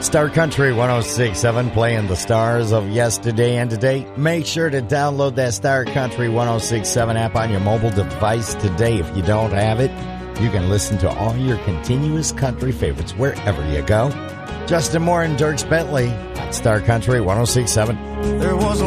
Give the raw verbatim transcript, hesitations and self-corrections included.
Star Country one oh six point seven, playing the stars of yesterday and today. Make sure to download that Star Country one oh six point seven app on your mobile device today. If you don't have it, you can listen to all your continuous country favorites wherever you go. Justin Moore and Dierks Bentley on Star Country one oh six point seven. There was a